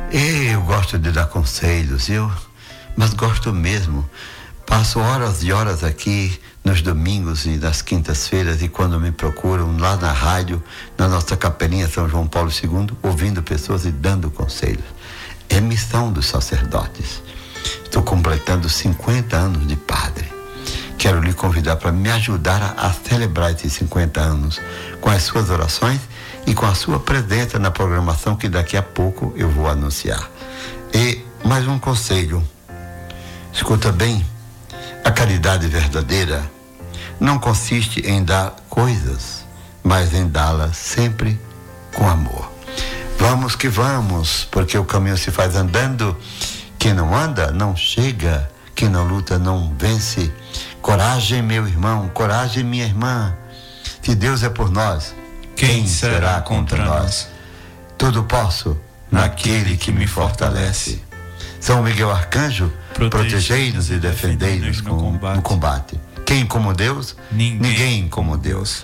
Eu gosto de dar conselhos, mas gosto mesmo. Passo horas e horas aqui nos domingos e nas quintas-feiras, e quando me procuram lá na rádio, na nossa capelinha São João Paulo II, ouvindo pessoas e dando conselhos. É missão dos sacerdotes. Estou completando 50 anos de padre. Quero lhe convidar para me ajudar a celebrar esses 50 anos com as suas orações e com a sua presença na programação que daqui a pouco eu vou anunciar. E mais um conselho. Escuta bem, a caridade verdadeira não consiste em dar coisas, mas em dá-las sempre com amor. Vamos que vamos, porque o caminho se faz andando. Quem não anda, não chega. Quem não luta, não vence. Coragem, meu irmão, coragem, minha irmã. Se Deus é por nós, quem será contra nós? Tudo posso naquele que me fortalece. São Miguel Arcanjo, protegei-nos e defendei-nos no combate. Quem como Deus? Ninguém como Deus.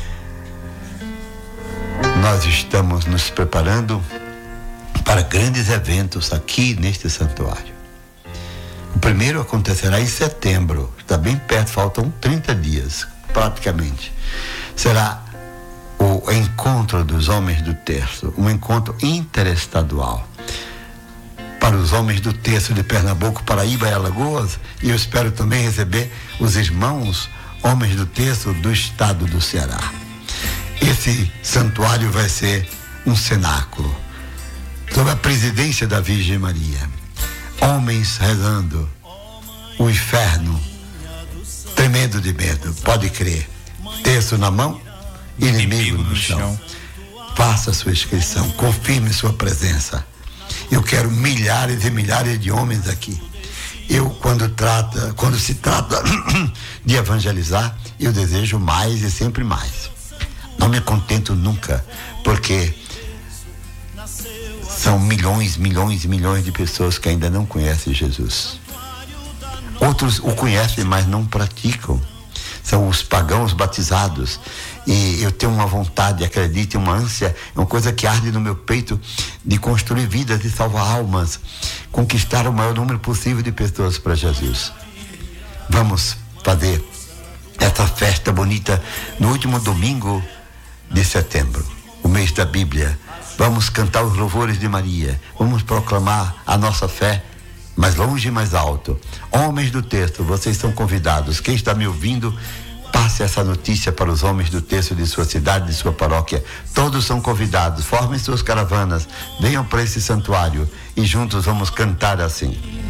Nós estamos nos preparando para grandes eventos aqui neste santuário. O primeiro acontecerá em setembro, está bem perto, faltam 30 dias, praticamente. Será o encontro dos homens do terço, um encontro interestadual. Para os homens do terço de Pernambuco, Paraíba e Alagoas, e eu espero também receber os irmãos homens do terço do estado do Ceará. Esse santuário vai ser um cenáculo, sob a presidência da Virgem Maria. Homens rezando, o inferno tremendo de medo, pode crer. Terço na mão, inimigo no chão. Faça sua inscrição, confirme sua presença. Eu quero milhares e milhares de homens aqui. Quando se trata de evangelizar, eu desejo mais e sempre mais. Não me contento nunca, porque são milhões de pessoas que ainda não conhecem Jesus. Outros o conhecem, mas não praticam. São os pagãos batizados. E eu tenho uma vontade, acredite, uma ânsia, uma coisa que arde no meu peito, de construir vidas, de salvar almas, conquistar o maior número possível de pessoas para Jesus. Vamos fazer essa festa bonita no último domingo de setembro, o mês da Bíblia. Vamos cantar os louvores de Maria, vamos proclamar a nossa fé mais longe e mais alto. Homens do texto, vocês são convidados. Quem está me ouvindo, passe essa notícia para os homens do texto de sua cidade, de sua paróquia. Todos são convidados, formem suas caravanas, venham para esse santuário e juntos vamos cantar assim.